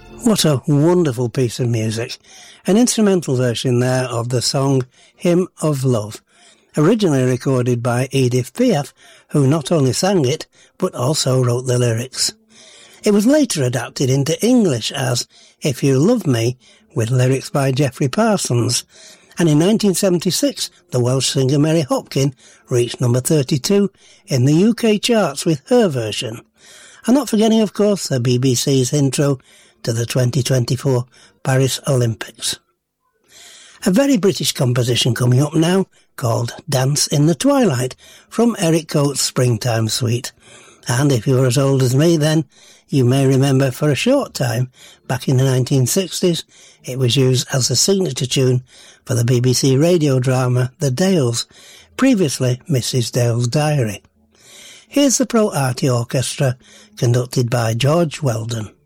What a wonderful piece of music. An instrumental version there of the song Hymn of Love, originally recorded by Edith Piaf, who not only sang it, but also wrote the lyrics. It was later adapted into English as If You Love Me, with lyrics by Geoffrey Parsons, and in 1976 the Welsh singer Mary Hopkin reached number 32 in the UK charts with her version. And not forgetting, of course, the BBC's intro to the 2024 Paris Olympics. A very British composition coming up now, called Dance in the Twilight, from Eric Coates' Springtime Suite. And if you're as old as me, then you may remember for a short time, back in the 1960s, it was used as the signature tune for the BBC radio drama The Dales, previously Mrs. Dale's Diary. Here's the Pro Arty Orchestra, conducted by George Weldon.